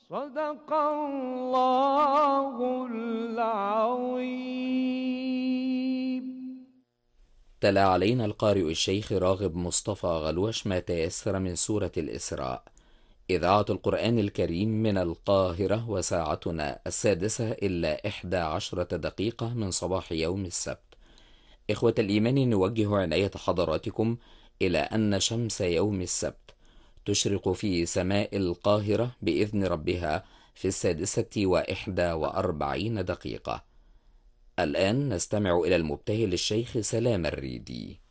صدق الله العظيم. تلا علينا القارئ الشيخ راغب مصطفى غلوش ما تيسر من سورة الإسراء. إذاعة القرآن الكريم من القاهرة، وساعتنا 6:11 من صباح يوم السبت. إخوة الإيمان، نوجه عناية حضراتكم إلى أن شمس يوم السبت تشرق في سماء القاهرة بإذن ربها في 6:41. الآن نستمع إلى المبتهل الشيخ سلام الريدي.